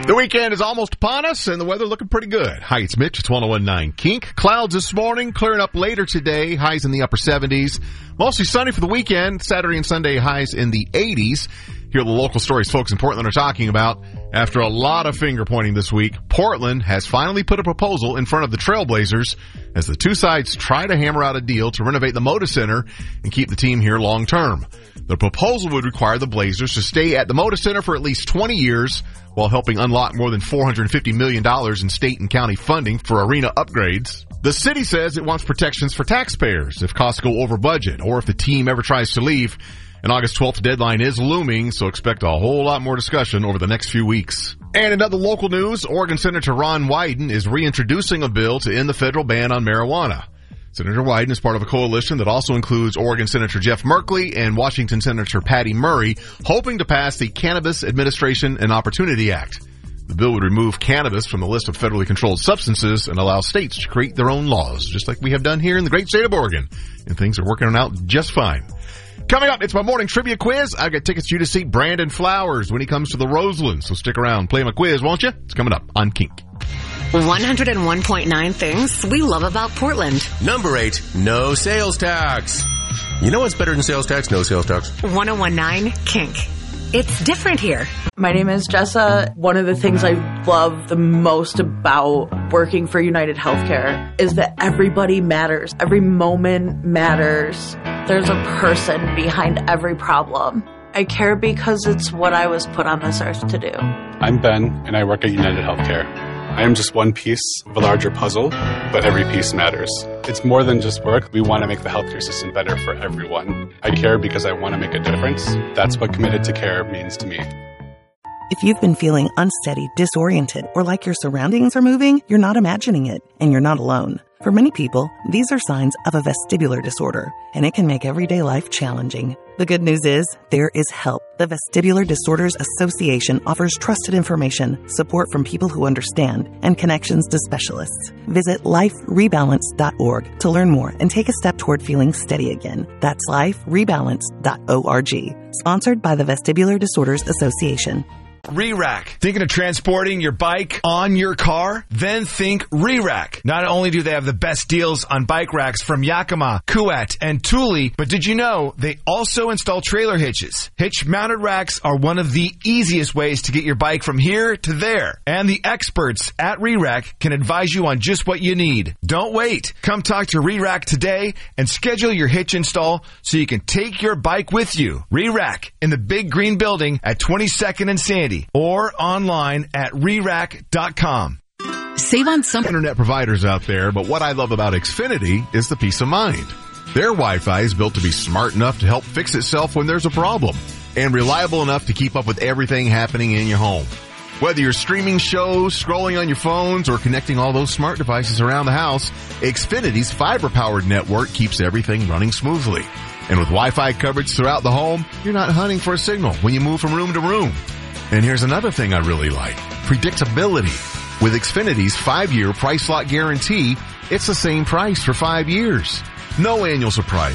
The weekend is almost upon us, and the weather looking pretty good. Hi, it's Mitch. It's 101.9 Kink. Clouds this morning, clearing up later today. Highs in the upper 70s. Mostly sunny for the weekend. Saturday and Sunday highs in the 80s. Here are the local stories folks in Portland are talking about. After a lot of finger-pointing this week, Portland has finally put a proposal in front of the Trailblazers as the two sides try to hammer out a deal to renovate the Moda Center and keep the team here long-term. The proposal would require the Blazers to stay at the Moda Center for at least 20 years while helping unlock more than $450 million in state and county funding for arena upgrades. The city says it wants protections for taxpayers if costs go over budget or if the team ever tries to leave. An August 12th deadline is looming, so expect a whole lot more discussion over the next few weeks. And in other local news, Oregon Senator Ron Wyden is reintroducing a bill to end the federal ban on marijuana. Senator Wyden is part of a coalition that also includes Oregon Senator Jeff Merkley and Washington Senator Patty Murray, hoping to pass the Cannabis Administration and Opportunity Act. The bill would remove cannabis from the list of federally controlled substances and allow states to create their own laws, just like we have done here in the great state of Oregon. And things are working out just fine. Coming up, it's my morning trivia quiz. I've got tickets for you to see Brandon Flowers when he comes to the Roseland, so stick around. Play my quiz, won't you? It's coming up on Kink. 101.9 things we love about Portland. Number 8, no sales tax. You know what's better than sales tax? No sales tax. 101.9 Kink. It's different here. My name is Jessa. One of the things I love the most about working for United Healthcare is that everybody matters. Every moment matters. There's a person behind every problem. I care because it's what I was put on this earth to do. I'm Ben, and I work at United Healthcare. I am just one piece of a larger puzzle, but every piece matters. It's more than just work. We want to make the healthcare system better for everyone. I care because I want to make a difference. That's what committed to care means to me. If you've been feeling unsteady, disoriented, or like your surroundings are moving, you're not imagining it, and you're not alone. For many people, these are signs of a vestibular disorder, and it can make everyday life challenging. The good news is, there is help. The Vestibular Disorders Association offers trusted information, support from people who understand, and connections to specialists. Visit liferebalance.org to learn more and take a step toward feeling steady again. That's liferebalance.org. Sponsored by the Vestibular Disorders Association. Re-Rack. Thinking of transporting your bike on your car? Then think Re-Rack. Not only do they have the best deals on bike racks from Yakima, Kuat, and Thule, but did you know they also install trailer hitches? Hitch-mounted racks are one of the easiest ways to get your bike from here to there. And the experts at Re-Rack can advise you on just what you need. Don't wait. Come talk to Re-Rack today and schedule your hitch install so you can take your bike with you. Re-Rack in the big green building at 22nd and Sandy, or online at rerack.com. Save on some internet providers out there, but what I love about Xfinity is the peace of mind. Their Wi-Fi is built to be smart enough to help fix itself when there's a problem, and reliable enough to keep up with everything happening in your home. Whether you're streaming shows, scrolling on your phones, or connecting all those smart devices around the house, Xfinity's fiber-powered network keeps everything running smoothly. And with Wi-Fi coverage throughout the home, you're not hunting for a signal when you move from room to room. And here's another thing I really like. Predictability. With Xfinity's 5-year price lock guarantee, it's the same price for 5 years. No annual surprise.